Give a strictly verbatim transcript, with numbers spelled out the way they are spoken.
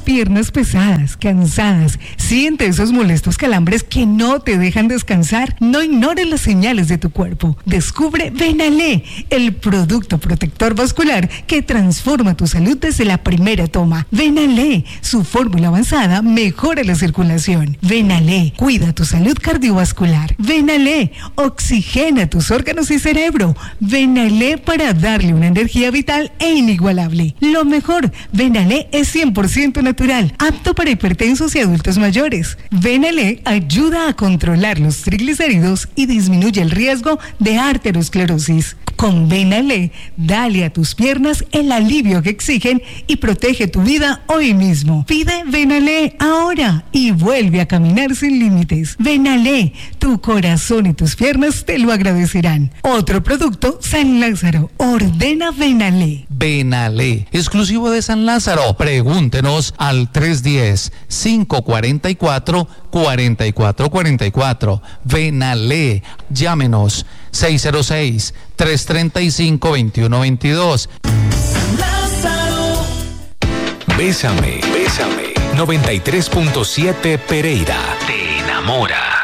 piernas pesadas, cansadas, siente esos molestos calambres que no te dejan descansar. No ignores las señales de tu cuerpo. Descubre Venalé, el producto protector vascular que transforma tu salud desde la primera toma. Venalé, su fórmula avanzada mejora la circulación. Venalé, cuida tu salud cardiovascular. Venalé, oxigena tus órganos y cerebro. Venalé, para darle una energía vital e inigualable. Lo mejor, Venalé es cien por ciento natural, apto para hipertensos y adultos mayores. Venalé ayuda a controlar los triglicéridos y disminuye el riesgo de arteriosclerosis. Con Venalé, dale a tus piernas el alivio que exigen y protege tu vida hoy mismo. Pide Venalé ahora y vuelve a caminar sin límites. Venalé, tu corazón y tus piernas te lo agradecerán. Otro producto, San Lázaro. Ordena Venalé. Venalé, exclusivo de San Lázaro. Pregúntenos al tres uno cero, cinco cuatro cuatro, cuatro cuatro cuatro cuatro. Venalé, llámenos seis cero seis, tres tres cinco, dos uno dos dos. Bésame, bésame. noventa y tres punto siete Pereira. Te enamora.